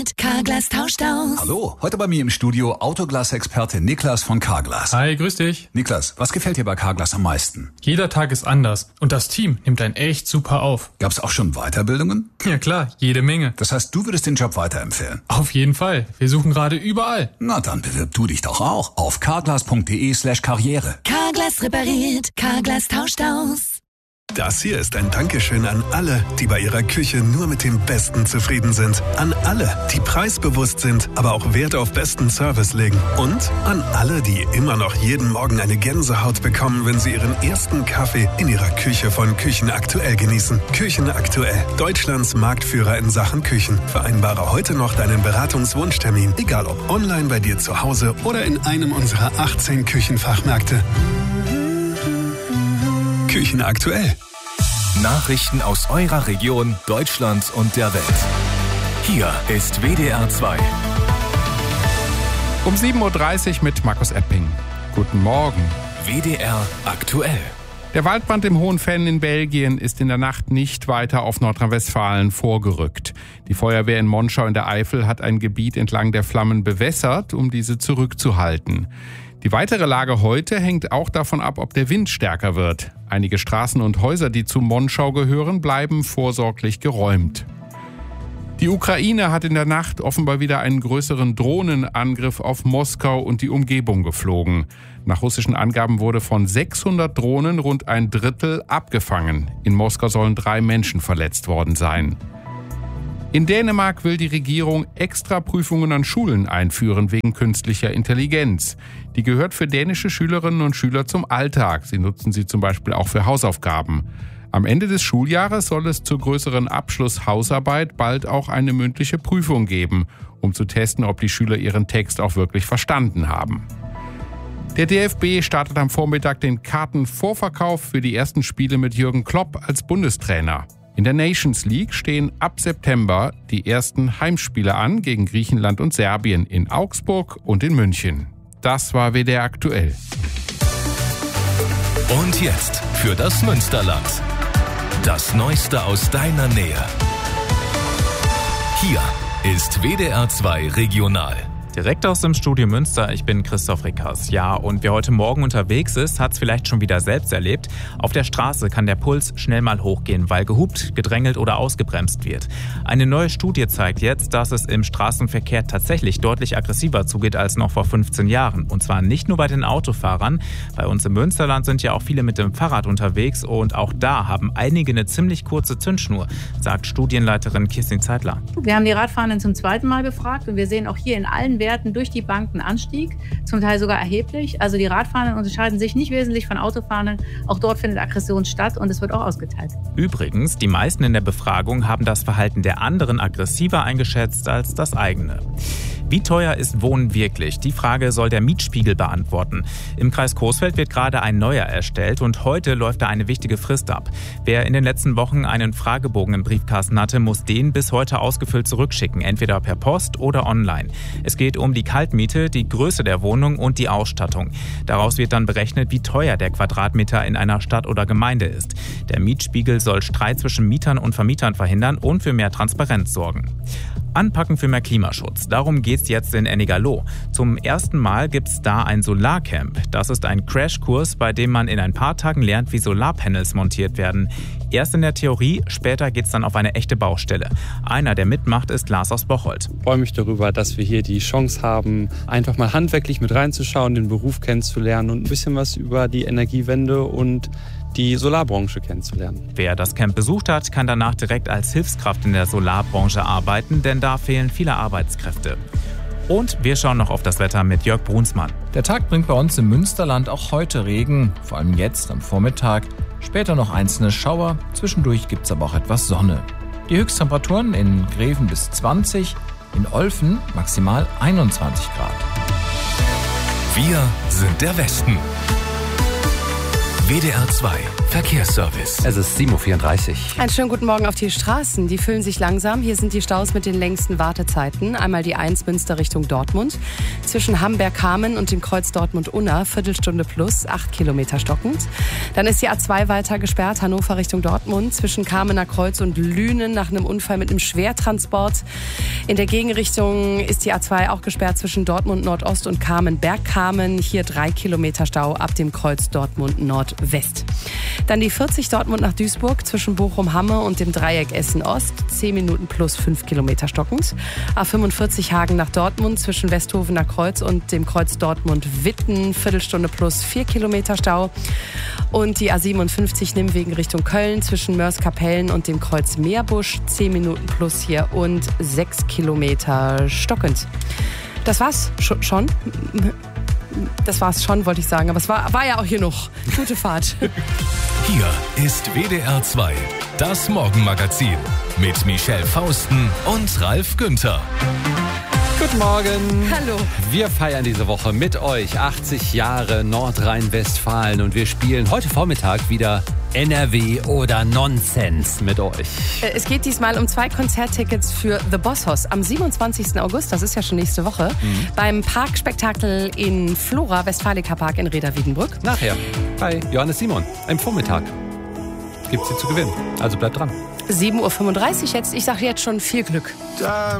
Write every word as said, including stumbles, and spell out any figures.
Carglass tauscht aus. Hallo, heute bei mir im Studio Autoglas-Experte Niklas von Carglass. Hi, grüß dich. Niklas, was gefällt dir bei Carglass am meisten? Jeder Tag ist anders und das Team nimmt einen echt super auf. Gab's auch schon Weiterbildungen? Ja klar, jede Menge. Das heißt, du würdest den Job weiterempfehlen? Auf jeden Fall. Wir suchen gerade überall. Na, dann bewirb du dich doch auch auf carglass.de slash karriere. Carglass repariert, Carglass tauscht aus. Das hier ist ein Dankeschön an alle, die bei ihrer Küche nur mit dem Besten zufrieden sind. An alle, die preisbewusst sind, aber auch Wert auf besten Service legen. Und an alle, die immer noch jeden Morgen eine Gänsehaut bekommen, wenn sie ihren ersten Kaffee in ihrer Küche von Küchen aktuell genießen. Küchen aktuell, Deutschlands Marktführer in Sachen Küchen. Vereinbare heute noch deinen Beratungswunschtermin, egal ob online bei dir zu Hause oder in einem unserer achtzehn Küchenfachmärkte. Küchen aktuell. Nachrichten aus eurer Region, Deutschland und der Welt. Hier ist W D R zwei. Um sieben Uhr dreißig mit Markus Epping. Guten Morgen. W D R aktuell. Der Waldbrand im Hohenfällen in Belgien ist in der Nacht nicht weiter auf Nordrhein-Westfalen vorgerückt. Die Feuerwehr in Monschau in der Eifel hat ein Gebiet entlang der Flammen bewässert, um diese zurückzuhalten. Die weitere Lage heute hängt auch davon ab, ob der Wind stärker wird. Einige Straßen und Häuser, die zu Monschau gehören, bleiben vorsorglich geräumt. Die Ukraine hat in der Nacht offenbar wieder einen größeren Drohnenangriff auf Moskau und die Umgebung geflogen. Nach russischen Angaben wurde von sechshundert Drohnen rund ein Drittel abgefangen. In Moskau sollen drei Menschen verletzt worden sein. In Dänemark will die Regierung Extraprüfungen an Schulen einführen wegen künstlicher Intelligenz. Die gehört für dänische Schülerinnen und Schüler zum Alltag. Sie nutzen sie zum Beispiel auch für Hausaufgaben. Am Ende des Schuljahres soll es zur größeren Abschlusshausarbeit bald auch eine mündliche Prüfung geben, um zu testen, ob die Schüler ihren Text auch wirklich verstanden haben. Der D F B startet am Vormittag den Kartenvorverkauf für die ersten Spiele mit Jürgen Klopp als Bundestrainer. In der Nations League stehen ab September die ersten Heimspiele an gegen Griechenland und Serbien in Augsburg und in München. Das war W D R aktuell. Und jetzt für das Münsterland. Das Neueste aus deiner Nähe. Hier ist W D R zwei Regional. Direkt aus dem Studio Münster, ich bin Christoph Rickers. Ja, und wer heute Morgen unterwegs ist, hat es vielleicht schon wieder selbst erlebt. Auf der Straße kann der Puls schnell mal hochgehen, weil gehupt, gedrängelt oder ausgebremst wird. Eine neue Studie zeigt jetzt, dass es im Straßenverkehr tatsächlich deutlich aggressiver zugeht als noch vor fünfzehn Jahren. Und zwar nicht nur bei den Autofahrern. Bei uns im Münsterland sind ja auch viele mit dem Fahrrad unterwegs und auch da haben einige eine ziemlich kurze Zündschnur, sagt Studienleiterin Kirstin Zeitler. Wir haben die Radfahrenden zum zweiten Mal befragt und wir sehen auch hier in allen Werten durch die Bank einen Anstieg, zum Teil sogar erheblich. Also die Radfahrenden unterscheiden sich nicht wesentlich von Autofahrenden. Auch dort findet Aggression statt und es wird auch ausgeteilt. Übrigens, die meisten in der Befragung haben das Verhalten der anderen aggressiver eingeschätzt als das eigene. Wie teuer ist Wohnen wirklich? Die Frage soll der Mietspiegel beantworten. Im Kreis Coesfeld wird gerade ein neuer erstellt und heute läuft da eine wichtige Frist ab. Wer in den letzten Wochen einen Fragebogen im Briefkasten hatte, muss den bis heute ausgefüllt zurückschicken, entweder per Post oder online. Es geht um die Kaltmiete, die Größe der Wohnung und die Ausstattung. Daraus wird dann berechnet, wie teuer der Quadratmeter in einer Stadt oder Gemeinde ist. Der Mietspiegel soll Streit zwischen Mietern und Vermietern verhindern und für mehr Transparenz sorgen. Anpacken für mehr Klimaschutz. Darum geht's jetzt in Ennigerloh. Zum ersten Mal gibt's da ein Solarcamp. Das ist ein Crashkurs, bei dem man in ein paar Tagen lernt, wie Solarpanels montiert werden. Erst in der Theorie, später geht's dann auf eine echte Baustelle. Einer, der mitmacht, ist Lars aus Bocholt. Ich freue mich darüber, dass wir hier die Chance haben, einfach mal handwerklich mit reinzuschauen, den Beruf kennenzulernen und ein bisschen was über die Energiewende und die Solarbranche kennenzulernen. Wer das Camp besucht hat, kann danach direkt als Hilfskraft in der Solarbranche arbeiten, denn da fehlen viele Arbeitskräfte. Und wir schauen noch auf das Wetter mit Jörg Brunsmann. Der Tag bringt bei uns im Münsterland auch heute Regen, vor allem jetzt am Vormittag. Später noch einzelne Schauer, zwischendurch gibt es aber auch etwas Sonne. Die Höchsttemperaturen in Greven bis zwanzig, in Olfen maximal einundzwanzig Grad. Wir sind der Westen. W D R zwei Verkehrsservice. Es ist sieben Uhr vierunddreißig. Einen schönen guten Morgen auf die Straßen. Die füllen sich langsam. Hier sind die Staus mit den längsten Wartezeiten. Einmal die eins Münster Richtung Dortmund. Zwischen Hamberg-Kamen und dem Kreuz Dortmund-Unna. Viertelstunde plus, acht Kilometer stockend. Dann ist die A zwei weiter gesperrt. Hannover Richtung Dortmund. Zwischen Kamener Kreuz und Lünen nach einem Unfall mit einem Schwertransport. In der Gegenrichtung ist die A zwei auch gesperrt zwischen Dortmund Nordost und Kamen-Bergkamen. Hier drei Kilometer Stau ab dem Kreuz Dortmund Nordwest. Dann die vierzig Dortmund nach Duisburg zwischen Bochum-Hamme und dem Dreieck Essen-Ost. zehn Minuten plus fünf Kilometer stockend. A fünfundvierzig Hagen nach Dortmund zwischen Westhofener Kreuz und dem Kreuz Dortmund-Witten. Viertelstunde plus vier Kilometer Stau. Und die A siebenundfünfzig Nimwegen Richtung Köln zwischen Mörs-Kapellen und dem Kreuz Meerbusch. zehn Minuten plus hier und sechs Kilometer stockend. Das war's Sch- schon. Das war's schon, wollte ich sagen. Aber es war, war ja auch hier noch. Gute Fahrt. Hier ist W D R zwei, das Morgenmagazin mit Michelle Fausten und Ralf Günther. Guten Morgen. Hallo. Wir feiern diese Woche mit euch achtzig Jahre Nordrhein-Westfalen und wir spielen heute Vormittag wieder N R W oder Nonsens mit euch. Es geht diesmal um zwei Konzerttickets für The Boss Hoss am siebenundzwanzigsten August, das ist ja schon nächste Woche, mhm. beim Parkspektakel in Flora, Westfalica Park in Reda-Wiedenbrück. Nachher bei Johannes Simon, am Vormittag, gibt sie zu gewinnen. Also bleibt dran. sieben Uhr fünfunddreißig jetzt, ich sage jetzt schon viel Glück.